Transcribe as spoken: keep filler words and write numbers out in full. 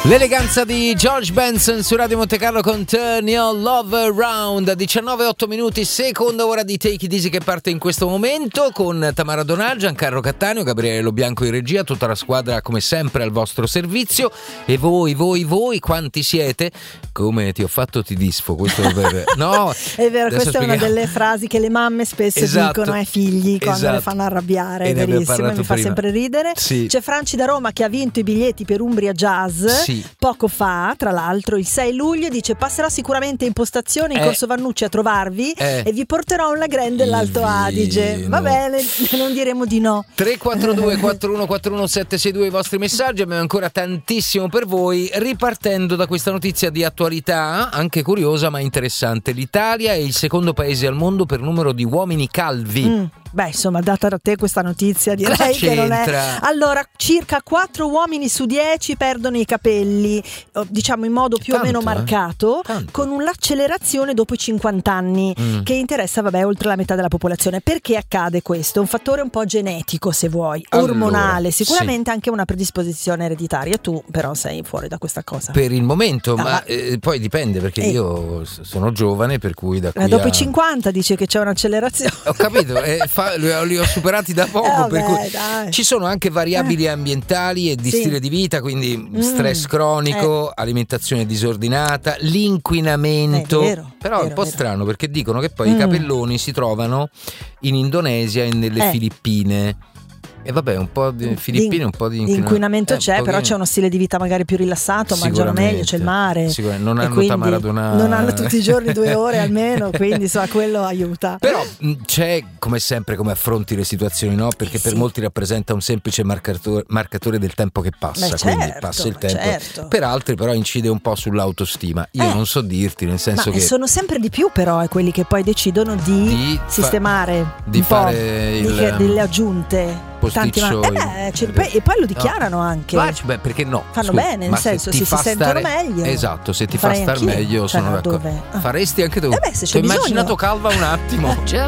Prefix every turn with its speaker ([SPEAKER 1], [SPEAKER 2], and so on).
[SPEAKER 1] L'eleganza di George Benson su Radio Monte Carlo con Turn Your Love Around. diciannove e otto minuti, seconda ora di Take It Easy che parte in questo momento con Tamara Donà, Giancarlo Cattaneo, Gabriele Lo Bianco in regia, tutta la squadra come sempre al vostro servizio. E voi, voi, voi, quanti siete? Come ti ho fatto ti disfo, questo è per... No,
[SPEAKER 2] è vero, questa spieghiamo. È una delle frasi che le mamme spesso
[SPEAKER 1] esatto.
[SPEAKER 2] dicono ai figli quando
[SPEAKER 1] esatto.
[SPEAKER 2] le fanno arrabbiare, è verissimo, mi fa prima. sempre ridere.
[SPEAKER 1] Sì.
[SPEAKER 2] C'è Franci da Roma che ha vinto i biglietti per Umbria Jazz.
[SPEAKER 1] Sì.
[SPEAKER 2] Poco fa, tra l'altro, il sei luglio, dice: passerò sicuramente in postazione in
[SPEAKER 1] eh,
[SPEAKER 2] Corso Vannucci a trovarvi eh, e vi porterò un Lagren dell'Alto Adige. Va bene, non diremo di no.
[SPEAKER 1] Tre quattro due quattro uno quattro uno sette sei due i vostri messaggi, abbiamo ancora tantissimo per voi, ripartendo da questa notizia di attualità, anche curiosa ma interessante. L'Italia è il secondo paese al mondo per numero di uomini calvi.
[SPEAKER 2] Mm. Beh, insomma, data da te questa notizia, direi che non è. Allora, circa quattro uomini su dieci perdono i capelli, diciamo in modo più
[SPEAKER 1] Tanto,
[SPEAKER 2] o meno marcato,
[SPEAKER 1] eh?
[SPEAKER 2] con un'accelerazione dopo i cinquanta anni, mm. che interessa, vabbè, oltre la metà della popolazione. Perché accade questo? Un fattore un po' genetico, se vuoi,
[SPEAKER 1] allora,
[SPEAKER 2] ormonale, sicuramente
[SPEAKER 1] sì.
[SPEAKER 2] anche una predisposizione ereditaria. Tu però sei fuori da questa cosa.
[SPEAKER 1] Per il momento,
[SPEAKER 2] ah,
[SPEAKER 1] ma eh, poi dipende, perché eh. io sono giovane, per cui da qui
[SPEAKER 2] dopo
[SPEAKER 1] a...
[SPEAKER 2] i cinquanta dice che c'è un'accelerazione.
[SPEAKER 1] Ho capito, eh, fa, li ho superati da poco,
[SPEAKER 2] eh, vabbè,
[SPEAKER 1] per cui
[SPEAKER 2] dai.
[SPEAKER 1] Ci sono anche variabili
[SPEAKER 2] eh.
[SPEAKER 1] ambientali e di
[SPEAKER 2] sì.
[SPEAKER 1] stile di vita, quindi stress mm. cronico, eh. alimentazione disordinata, l'inquinamento.
[SPEAKER 2] È vero,
[SPEAKER 1] però
[SPEAKER 2] vero,
[SPEAKER 1] è un po'
[SPEAKER 2] vero.
[SPEAKER 1] strano, perché dicono che poi
[SPEAKER 2] mm.
[SPEAKER 1] i capelloni si trovano in Indonesia e nelle
[SPEAKER 2] eh.
[SPEAKER 1] Filippine. E vabbè, un po' di Filippine, un po' di inquinamento,
[SPEAKER 2] inquinamento
[SPEAKER 1] eh,
[SPEAKER 2] c'è, però
[SPEAKER 1] pochino.
[SPEAKER 2] c'è uno stile di vita magari più rilassato, mangiano meglio, c'è il mare.
[SPEAKER 1] Non hanno Tamara Donà.
[SPEAKER 2] Non hanno tutti i giorni due ore almeno, quindi insomma quello aiuta.
[SPEAKER 1] Però c'è, come sempre, come affronti le situazioni, no? Perché eh, per sì. molti rappresenta un semplice marcatore, marcatore del tempo che passa.
[SPEAKER 2] Beh,
[SPEAKER 1] quindi
[SPEAKER 2] certo,
[SPEAKER 1] passa il tempo.
[SPEAKER 2] Certo.
[SPEAKER 1] Per altri però incide un po' sull'autostima. Io
[SPEAKER 2] eh,
[SPEAKER 1] non so dirti, nel senso
[SPEAKER 2] ma
[SPEAKER 1] che
[SPEAKER 2] sono sempre di più però eh, quelli che poi decidono di,
[SPEAKER 1] di
[SPEAKER 2] sistemare
[SPEAKER 1] fa, di
[SPEAKER 2] un
[SPEAKER 1] fare
[SPEAKER 2] po'
[SPEAKER 1] il,
[SPEAKER 2] di, delle aggiunte. Tanti, ma, eh beh, cioè, poi, e poi lo dichiarano no. anche.
[SPEAKER 1] Ma, beh, perché no?
[SPEAKER 2] Fanno
[SPEAKER 1] Scusa,
[SPEAKER 2] bene, nel senso,
[SPEAKER 1] se
[SPEAKER 2] si, si sentono
[SPEAKER 1] stare,
[SPEAKER 2] meglio.
[SPEAKER 1] Esatto, se ti
[SPEAKER 2] Farei
[SPEAKER 1] fa star
[SPEAKER 2] anch'io.
[SPEAKER 1] meglio,
[SPEAKER 2] cioè,
[SPEAKER 1] sono d'accordo.
[SPEAKER 2] Ah.
[SPEAKER 1] Faresti anche tu.
[SPEAKER 2] Eh beh, se c'è
[SPEAKER 1] Ti ho
[SPEAKER 2] bisogno.
[SPEAKER 1] immaginato calva un attimo. Just